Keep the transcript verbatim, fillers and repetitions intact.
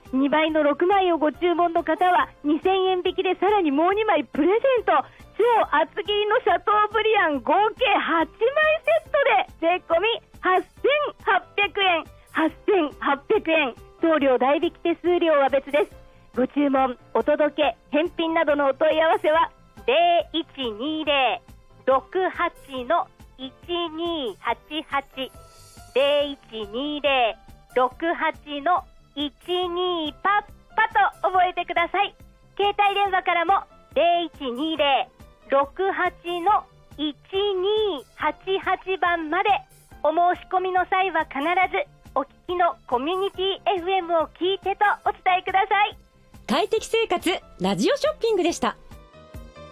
にばいのろくまいをご注文の方はにせんえん引きでさらにもうにまいプレゼント。超厚切りのシャトーブリアン合計はちまいセットで税込みはっせんはっぴゃくえん。はっせんはっぴゃくえん。送料代引き手数料は別です。ご注文、お届け、返品などのお問い合わせはゼロいちにゼロ ろくはち のいちにーはちはち ゼロいちにゼロ ろくはち のいちにーパッパと覚えてください。携帯電話からもゼロいちにゼロ ろくはち のいちにーはちはちばんまで。お申し込みの際は必ずお聞きのコミュニティ エフエム を聞いてとお伝えください。 快適生活ラジオショッピングでした。